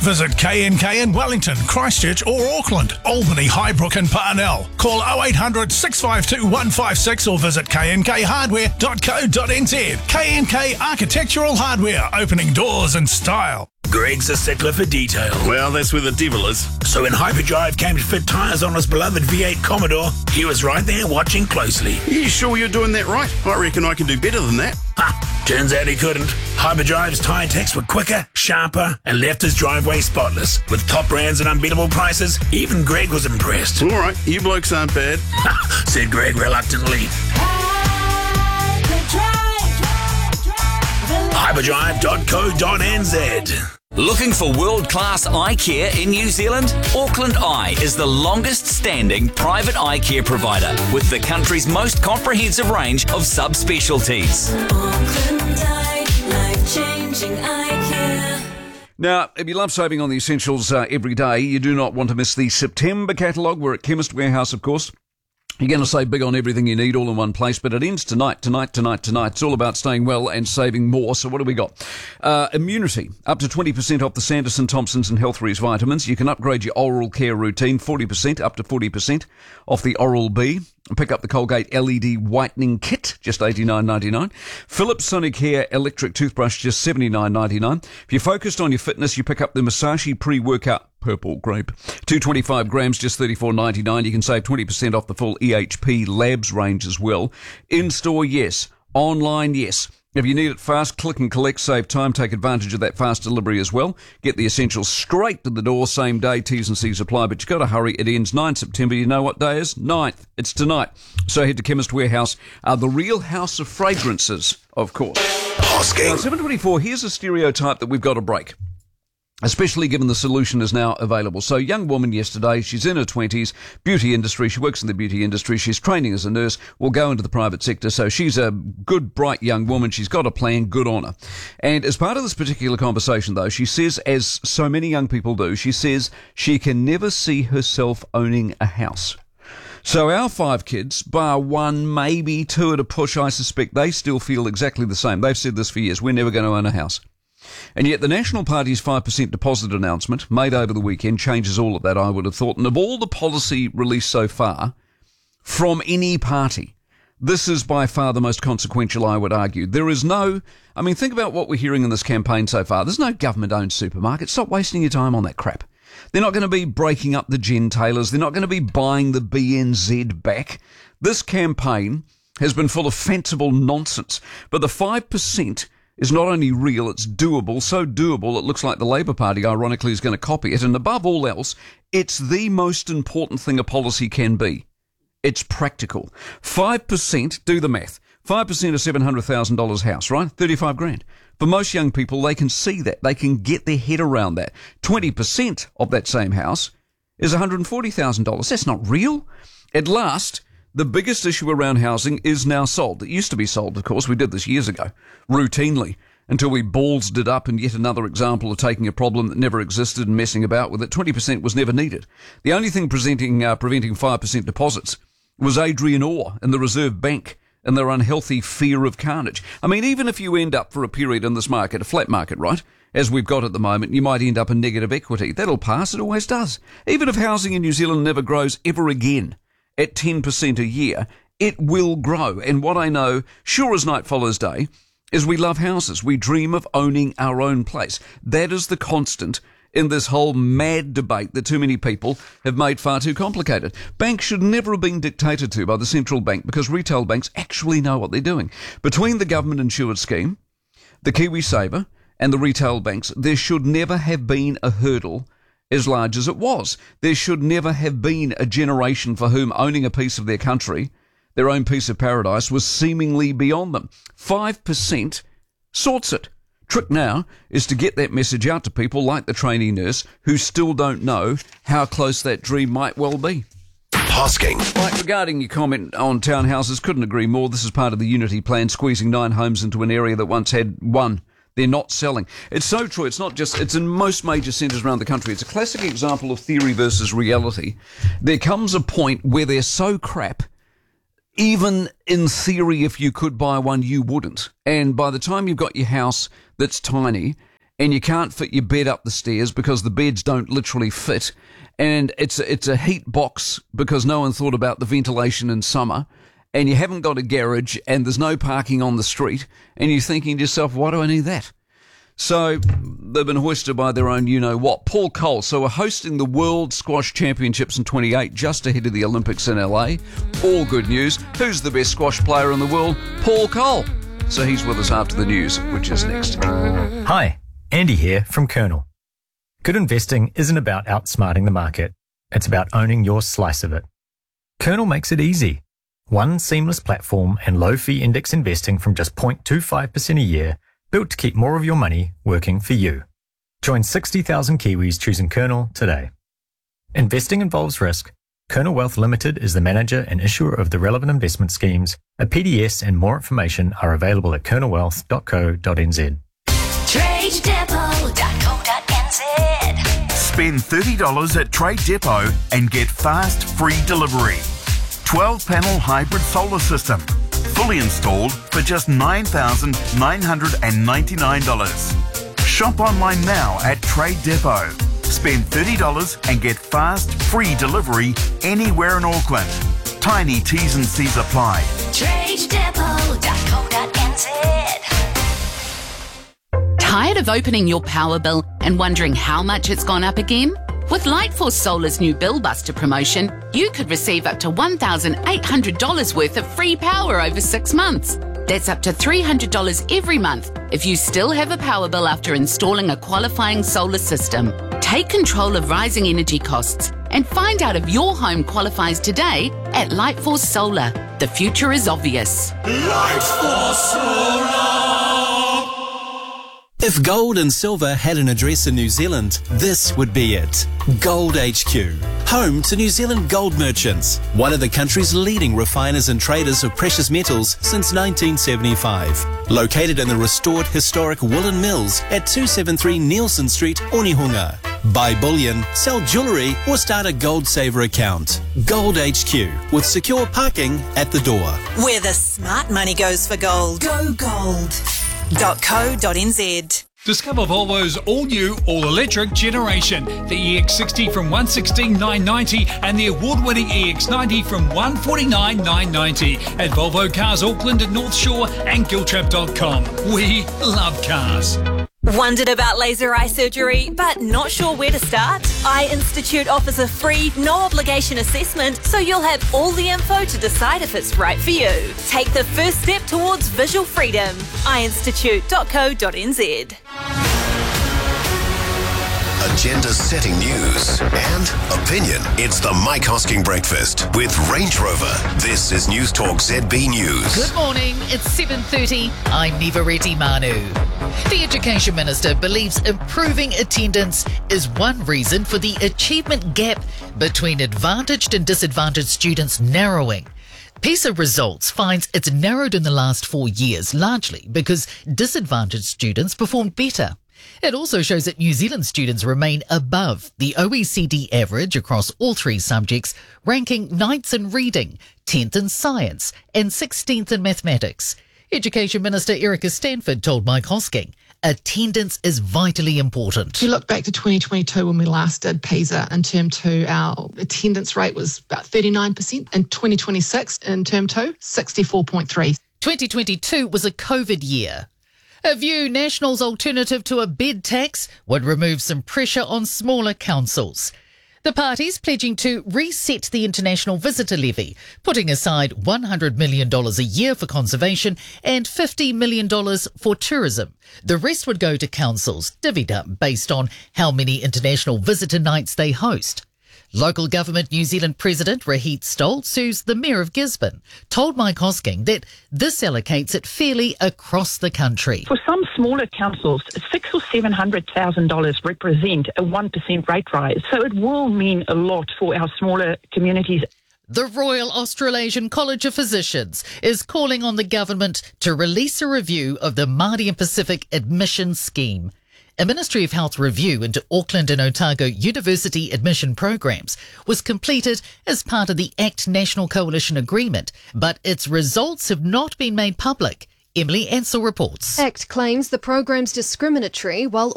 Visit KNK in Wellington, Christchurch or Auckland, Albany, Highbrook and Parnell. Call 0800 652 156 or visit knkhardware.co.nz. KNK Architectural Hardware, opening doors in style. Greg's a stickler for detail. Well, that's where the devil is. So when Hyperdrive came to fit tyres on his beloved V8 Commodore, he was right there watching closely. You sure you're doing that right? I reckon I can do better than that. Ha! Turns out he couldn't. Hyperdrive's tyre techs were quicker, sharper, and left his driveway spotless. With top brands and unbeatable prices, even Greg was impressed. All right, you blokes aren't bad. Said Greg reluctantly. Hyperdrive.co.nz. Looking for world-class eye care in New Zealand? Auckland Eye is the longest-standing private eye care provider with the country's most comprehensive range of subspecialties. Auckland Eye, life-changing eye care. Now, if you love saving on the essentials every day, you do not want to miss the September catalogue. We're at Chemist Warehouse, of course. You're going to save big on everything you need all in one place, but it ends tonight. It's all about staying well and saving more. So what do we got? Immunity, up to 20% off the Sanderson, Thompsons and Healthrees vitamins. You can upgrade your oral care routine, 40%, up to 40% off the Oral-B. Pick up the Colgate LED whitening kit, just $89.99. Philips Sonic Hair electric toothbrush, just $79.99. If you're focused on your fitness, you pick up the Masashi pre-workout purple grape, 225 grams, just $34.99. You can save 20% off the full EHP Labs range as well. In-store, yes. Online, yes. If you need it fast, click and collect, save time, take advantage of that fast delivery as well. Get the essentials straight to the door, same day, T's and C's apply, but you've got to hurry. It ends 9 September. You know what day is? 9th. It's tonight. So head to Chemist Warehouse, the real house of fragrances, of course. Hosking. 724, here's a stereotype that we've got to break, especially given the solution is now available. So young woman yesterday, she's in her 20s, beauty industry, she works in the beauty industry, she's training as a nurse, will go into the private sector. So she's a good, bright young woman, she's got a plan, good on her. And as part of this particular conversation though, she says, as so many young people do, she says she can never see herself owning a house. So our 5 kids, bar 1, maybe 2 at a push, I suspect they still feel exactly the same. They've said this for years, we're never going to own a house. And yet the National Party's 5% deposit announcement made over the weekend changes all of that, I would have thought. And of all the policy released so far from any party, this is by far the most consequential, I would argue. There is no, think about what we're hearing in this campaign so far. There's no government-owned supermarket. Stop wasting your time on that crap. They're not going to be breaking up the Gen Taylors. They're not going to be buying the BNZ back. This campaign has been full of fanciful nonsense. But the 5% is not only real, it's doable, so doable it looks like the Labour Party, ironically, is going to copy it. And above all else, it's the most important thing a policy can be. It's practical. 5%, do the math. 5% of $700,000 house, right? 35 grand. For most young people, they can see that. They can get their head around that. 20% of that same house is $140,000. That's not real. At last, the biggest issue around housing is now solved. It used to be solved, of course. We did this years ago, routinely, until we ballsed it up, and yet another example of taking a problem that never existed and messing about with it. 20% was never needed. The only thing preventing 5% deposits was Adrian Orr and the Reserve Bank and their unhealthy fear of carnage. Even if you end up for a period in this market, a flat market, right, as we've got at the moment, you might end up in negative equity. That'll pass. It always does. Even if housing in New Zealand never grows ever again at 10% a year, it will grow. And what I know, sure as night follows day, is we love houses. We dream of owning our own place. That is the constant in this whole mad debate that too many people have made far too complicated. Banks should never have been dictated to by the central bank because retail banks actually know what they're doing. Between the government insured scheme, the KiwiSaver, and the retail banks, there should never have been a hurdle as large as it was. There should never have been a generation for whom owning a piece of their country, their own piece of paradise, was seemingly beyond them. 5% sorts it. Trick now is to get that message out to people like the trainee nurse who still don't know how close that dream might well be. Hosking. Right, regarding your comment on townhouses, couldn't agree more. This is part of the Unity plan, squeezing 9 homes into an area that once had 1. They're not selling. It's so true. It's not just, it's in most major centres around the country. It's a classic example of theory versus reality. There comes a point where they're so crap, even in theory, if you could buy one, you wouldn't. And by the time you've got your house that's tiny and you can't fit your bed up the stairs because the beds don't literally fit, and it's a heat box because no one thought about the ventilation in summer, and you haven't got a garage, and there's no parking on the street, and you're thinking to yourself, why do I need that? So they've been hoisted by their own you-know-what. Paul Cole. So we're hosting the World Squash Championships in 28, just ahead of the Olympics in LA. All good news. Who's the best squash player in the world? Paul Cole. So he's with us after the news, which is next. Hi, Andy here from Kernel. Good investing isn't about outsmarting the market. It's about owning your slice of it. Kernel makes it easy. One seamless platform and low-fee index investing from just 0.25% a year, built to keep more of your money working for you. Join 60,000 Kiwis choosing Kernel today. Investing involves risk. Kernel Wealth Limited is the manager and issuer of the relevant investment schemes. A PDS and more information are available at kernelwealth.co.nz. TradeDepot.co.nz. Spend $30 at Trade Depot and get fast, free delivery. 12-panel hybrid solar system. Fully installed for just $9,999. Shop online now at Trade Depot. Spend $30 and get fast, free delivery anywhere in Auckland. Tiny T's and C's apply. TradeDepot.co.nz. Tired of opening your power bill and wondering how much it's gone up again? With Lightforce Solar's new Bill Buster promotion, you could receive up to $1,800 worth of free power over 6 months. That's up to $300 every month if you still have a power bill after installing a qualifying solar system. Take control of rising energy costs and find out if your home qualifies today at Lightforce Solar. The future is obvious. Lightforce Solar! If gold and silver had an address in New Zealand, this would be it. Gold HQ, home to New Zealand gold merchants, one of the country's leading refiners and traders of precious metals since 1975. Located in the restored historic Woolen Mills at 273 Nielsen Street, Onehunga. Buy bullion, sell jewellery or start a Gold Saver account. Gold HQ, with secure parking at the door. Where the smart money goes for gold. Go gold.co.nz. Discover Volvo's all-new, all-electric generation. The EX60 from $116,990 and the award-winning EX90 from $149,990 at Volvo Cars Auckland and North Shore and Giltrap.com. We love cars. Wondered about laser eye surgery, but not sure where to start? Eye Institute offers a free, no-obligation assessment, so you'll have all the info to decide if it's right for you. Take the first step towards visual freedom. eyeinstitute.co.nz. Agenda-setting news and opinion. It's the Mike Hosking Breakfast with Range Rover. This is News Talk ZB News. Good morning. It's 7:30. I'm Nivareti Manu. The Education Minister believes improving attendance is one reason for the achievement gap between advantaged and disadvantaged students narrowing. PISA results finds it's narrowed in the last 4 years, largely because disadvantaged students performed better. It also shows that New Zealand students remain above the OECD average across all 3 subjects, ranking 9th in reading, 10th in science, and 16th in mathematics. Education Minister Erica Stanford told Mike Hosking, attendance is vitally important. If you look back to 2022 when we last did PISA in Term 2, our attendance rate was about 39%. In 2026, in Term 2, 64.3%. 2022 was a COVID year. A View National's alternative to a bed tax would remove some pressure on smaller councils. The party's pledging to reset the international visitor levy, putting aside $100 million a year for conservation and $50 million for tourism. The rest would go to councils, divvied up based on how many international visitor nights they host. Local Government New Zealand President Rahit Stoltz, who's the Mayor of Gisborne, told Mike Hosking that this allocates it fairly across the country. For some smaller councils, $600,000 or $700,000 represent a 1% rate rise. So it will mean a lot for our smaller communities. The Royal Australasian College of Physicians is calling on the government to release a review of the Māori and Pacific admission scheme. A Ministry of Health review into Auckland and Otago university admission programs was completed as part of the ACT National Coalition Agreement, but its results have not been made public. Emily Ansell reports. ACT claims the program's discriminatory while